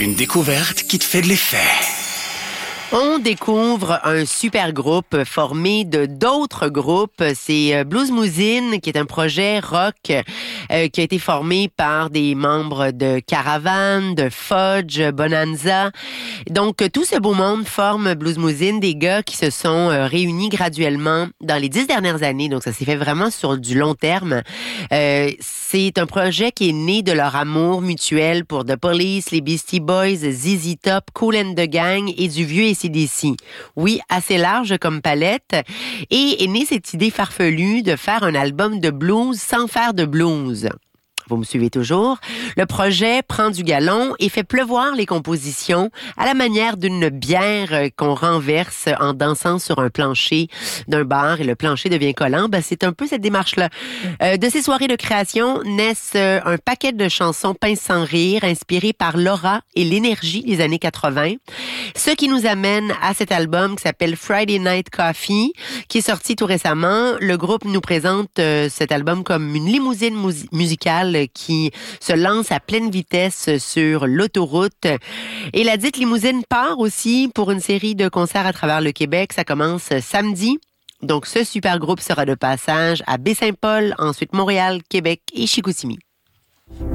Une découverte qui te fait de l'effet. On découvre un super groupe formé de d'autres groupes. C'est Bluesmousine, qui est un projet rock qui a été formé par des membres de Caravan, de Fudge, Bonanza. Donc, tout ce beau monde forme Bluesmousine, des gars qui se sont réunis graduellement dans les 10 dernières années. Donc, ça s'est fait vraiment sur du long terme. C'est un projet qui est né de leur amour mutuel pour The Police, les Beastie Boys, ZZ Top, Kool and the Gang et du vieux AC/DC. Oui, assez large comme palette. Et est née cette idée farfelue de faire un album de blues sans faire de blues. Vous me suivez toujours? Le projet prend du galon et fait pleuvoir les compositions à la manière d'une bière qu'on renverse en dansant sur un plancher d'un bar et le plancher devient collant. C'est un peu cette démarche-là. De ces soirées de création naissent un paquet de chansons pince sans rire inspirées par l'aura et l'énergie des années 80. Ce qui nous amène à cet album qui s'appelle Friday Night Coffee, qui est sorti tout récemment. Le groupe nous présente cet album comme une limousine musicale qui se lance à pleine vitesse sur l'autoroute. Et la dite limousine part aussi pour une série de concerts à travers le Québec. Ça commence samedi. Donc, ce super groupe sera de passage à Baie-Saint-Paul, ensuite Montréal, Québec et Chicoutimi.